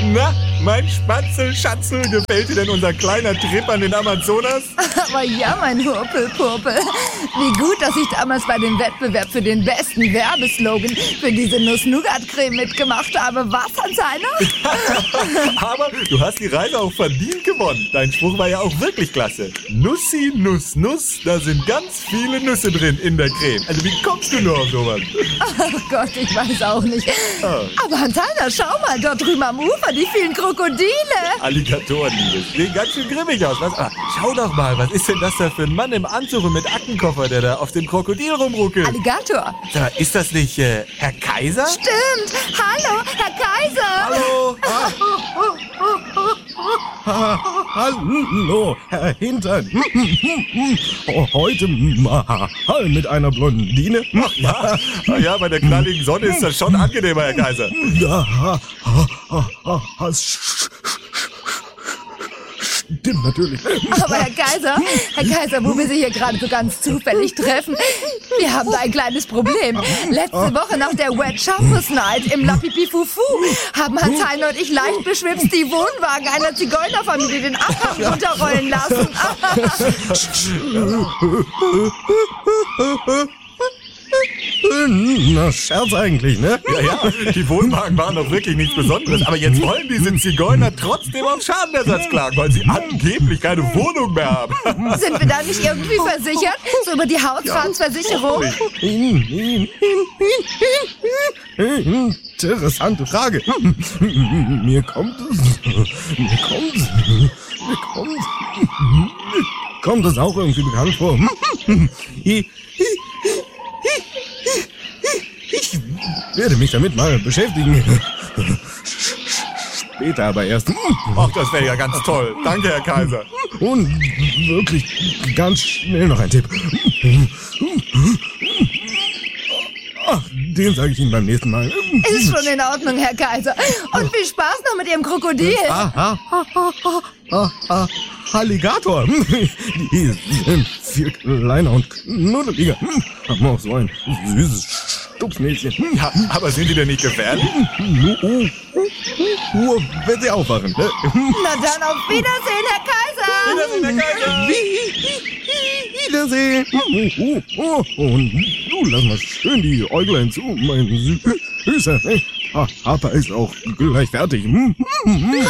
Na, mein Spatzel, Schatzel, gefällt dir denn unser kleiner Trip an den Amazonas? Aber ja, mein Hurpelpurpel. Wie gut, dass ich damals bei dem Wettbewerb für den besten Werbeslogan für diese Nuss-Nougat-Creme mitgemacht habe. Was, Hans-Heiner? Aber du hast die Reise auch verdient gewonnen. Dein Spruch war ja auch wirklich klasse. Nussi, Nuss, Nuss, da sind ganz viele Nüsse drin in der Creme. Also wie kommst du nur auf sowas? Oh Gott, ich weiß auch nicht. Aber Hans-Heiner, schau mal, dort drüben am Ufer, die vielen Krokodile. Alligatoren, Liebes. Sehen ganz schön grimmig aus. Was? Schau doch mal, was ist denn das da für ein Mann im Anzug und mit Aktenkoffer, der da auf dem Krokodil rumruckelt? Alligator. Sag mal, ist das nicht Herr Kaiser? Stimmt. Hallo, Herr Kaiser. Hallo. Hallo, Herr Hintern. Heute mal mit einer Blondine. Ach ja, ja, bei der knalligen Sonne ist das schon angenehmer, Herr Kaiser. Ja, stimmt natürlich. Aber Herr Kaiser, wo wir Sie hier gerade so ganz zufällig treffen, wir haben da ein kleines Problem. Letzte Woche nach der Wet Shampoos Night im La Pipi Fufu haben Hans-Heiner und ich leicht beschwipst die Wohnwagen einer Zigeunerfamilie den Abhang runterrollen lassen. Na, Scherz eigentlich, ne? Ja, die Wohnwagen waren doch wirklich nichts Besonderes. Aber jetzt wollen diese Zigeuner trotzdem auf Schadenersatz klagen, weil sie angeblich keine Wohnung mehr haben. Sind wir da nicht irgendwie versichert? So über die Hausfransversicherung? Interessante Frage. Mir kommt es auch irgendwie bekannt vor. Ich werde mich damit mal beschäftigen. Später aber erst. Ach, das wäre ja ganz toll. Danke, Herr Kaiser. Und wirklich ganz schnell noch ein Tipp. Ach, den sage ich Ihnen beim nächsten Mal. Ist schon in Ordnung, Herr Kaiser. Und viel Spaß noch mit Ihrem Krokodil. Alligator. Die sind viel kleiner und knuddeliger. Haben auch so ein süßes Stupsnäschen. Ja, aber sind die denn nicht gefährlich? Nur wenn sie aufwachen. Na dann auf Wiedersehen, Herr Kaiser. Wiedersehen, Herr Kaiser. Wiedersehen. Und du lass mal schön die Äuglein zu, mein Süßer. Papa ist auch gleich fertig.